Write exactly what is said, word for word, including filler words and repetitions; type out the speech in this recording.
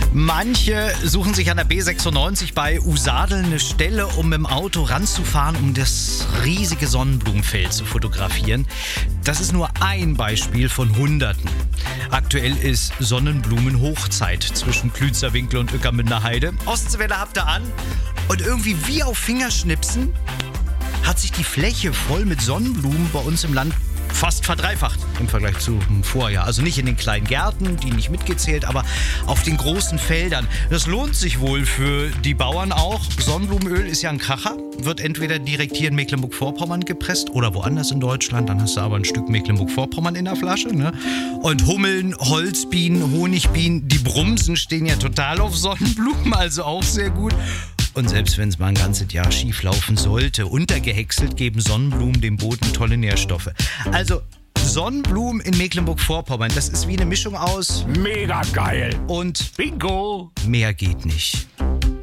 Manche suchen sich an der B sechsundneunzig bei Usadel eine Stelle, um mit dem Auto ranzufahren, um das riesige Sonnenblumenfeld zu fotografieren. Das ist nur ein Beispiel von Hunderten. Aktuell ist Sonnenblumenhochzeit zwischen Klünzerwinkel und Ueckermünder Heide. Ostseewelle habt ihr an und irgendwie wie auf Fingerschnipsen hat sich die Fläche voll mit Sonnenblumen bei uns im Land fast verdreifacht im Vergleich zum Vorjahr. Also nicht in den kleinen Gärten, die nicht mitgezählt, aber auf den großen Feldern. Das lohnt sich wohl für die Bauern auch. Sonnenblumenöl ist ja ein Kracher. Wird entweder direkt hier in Mecklenburg-Vorpommern gepresst oder woanders in Deutschland. Dann hast du aber ein Stück Mecklenburg-Vorpommern in der Flasche. Ne? Und Hummeln, Holzbienen, Honigbienen, die Brumsen stehen ja total auf Sonnenblumen, also auch sehr gut. Und selbst wenn es mal ein ganzes Jahr schief laufen sollte, untergehäckselt geben Sonnenblumen dem Boden tolle Nährstoffe. Also Sonnenblumen in Mecklenburg-Vorpommern, das ist wie eine Mischung aus Mega geil und Bingo. mehr geht nicht.